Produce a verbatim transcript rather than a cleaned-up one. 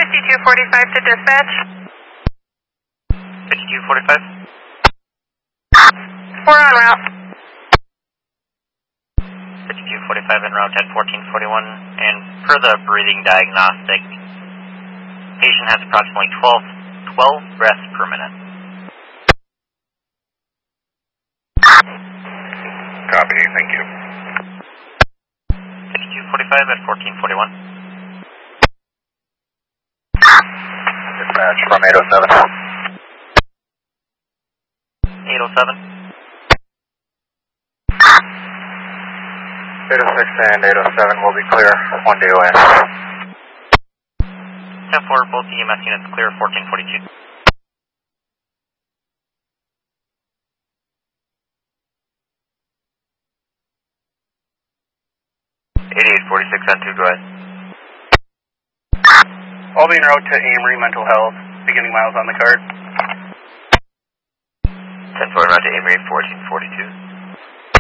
fifty-two forty-five to dispatch. fifty-two forty-five. Four on route. fifty-two forty-five en route at fourteen forty-one. And per the breathing diagnostic, patient has approximately twelve, twelve breaths per minute. Copy, thank you. fifty-two forty-five at fourteen forty-one. Dispatch from eight oh seven. eight oh seven. eight oh six and eight oh seven will be clear. One D O N. ten four, both E M S units clear, fourteen forty-two. eighty-eight forty-six on two, go ahead. I'll be en route to Amory Mental Health, beginning miles on the card. ten four, route to Amory, fourteen forty-two.